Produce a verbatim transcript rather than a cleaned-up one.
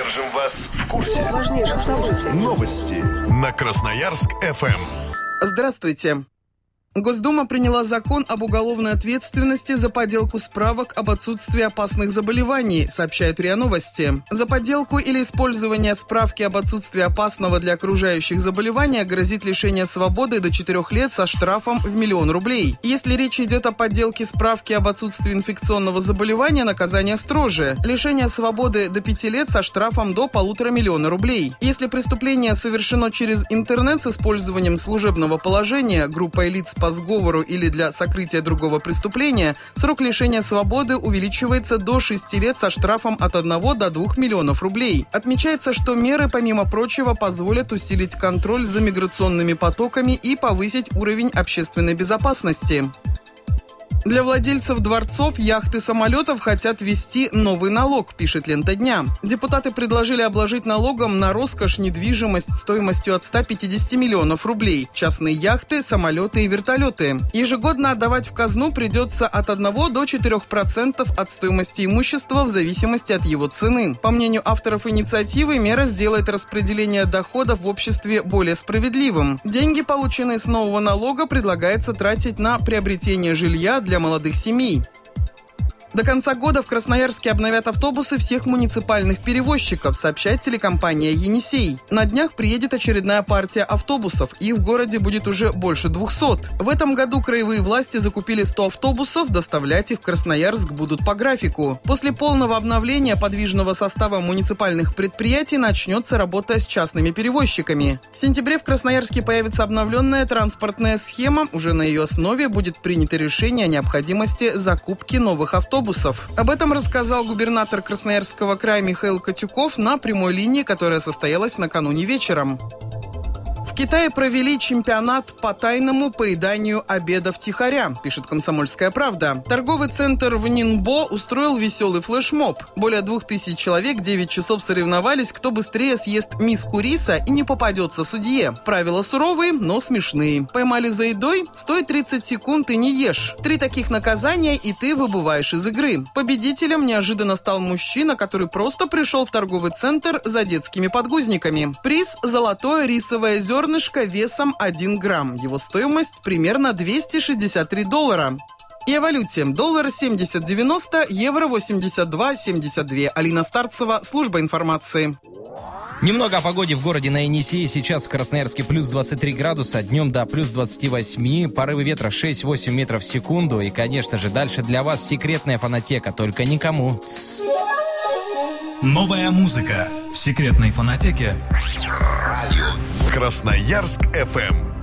Держим вас в курсе важнейших событий. Новости на Красноярск-эф эм. Здравствуйте. Госдума приняла закон об уголовной ответственности за подделку справок об отсутствии опасных заболеваний, сообщают РИА Новости. За подделку или использование справки об отсутствии опасного для окружающих заболевания грозит лишение свободы до четырех лет со штрафом в миллион рублей. Если речь идет о подделке справки об отсутствии инфекционного заболевания, наказание строже. Лишение свободы до пяти лет со штрафом до полутора миллиона рублей. Если преступление совершено через интернет с использованием служебного положения, группой лиц по сговору или для сокрытия другого преступления, срок лишения свободы увеличивается до шести лет со штрафом от одного до двух миллионов рублей. Отмечается, что меры, помимо прочего, позволят усилить контроль за миграционными потоками и повысить уровень общественной безопасности. Для владельцев дворцов, яхт и самолетов хотят ввести новый налог, пишет «Лента дня». Депутаты предложили обложить налогом на роскошь недвижимость стоимостью от ста пятидесяти миллионов рублей, частные яхты, самолеты и вертолеты. Ежегодно отдавать в казну придется от одного до четырех процентов от стоимости имущества в зависимости от его цены. По мнению авторов инициативы, мера сделает распределение доходов в обществе более справедливым. Деньги, полученные с нового налога, предлагается тратить на приобретение жилья для молодых семей. До конца года в Красноярске обновят автобусы всех муниципальных перевозчиков, сообщает телекомпания «Енисей». На днях приедет очередная партия автобусов. Их в городе будет уже больше двухсот. В этом году краевые власти закупили сто автобусов, доставлять их в Красноярск будут по графику. После полного обновления подвижного состава муниципальных предприятий начнется работа с частными перевозчиками. В сентябре в Красноярске появится обновленная транспортная схема. Уже на ее основе будет принято решение о необходимости закупки новых автобусов. Об этом рассказал губернатор Красноярского края Михаил Котюков на прямой линии, которая состоялась накануне вечером. В Китае провели чемпионат по тайному поеданию обеда втихаря, пишет «Комсомольская правда». Торговый центр в Нинбо устроил веселый флешмоб. Более двух тысяч человек девять часов соревновались, кто быстрее съест миску риса и не попадется судье. Правила суровые, но смешные. Поймали за едой – стой тридцать секунд и не ешь. Три таких наказания, и ты выбываешь из игры. Победителем неожиданно стал мужчина, который просто пришел в торговый центр за детскими подгузниками. Приз – золотое рисовое зерно весом один грамм. Его стоимость примерно двести шестьдесят три доллара. И о валюте. Доллар семьдесят девяносто, евро восемьдесят два семьдесят два. Алина Старцева, служба информации. Немного о погоде в городе на Енисее. Сейчас в Красноярске плюс двадцать три градуса, днем до плюс двадцать восемь, порывы ветра шесть-восемь метров в секунду. И, конечно же, дальше для вас секретная фонотека, только никому. Тс. Новая музыка в секретной фонотеке. Красноярск-эф эм.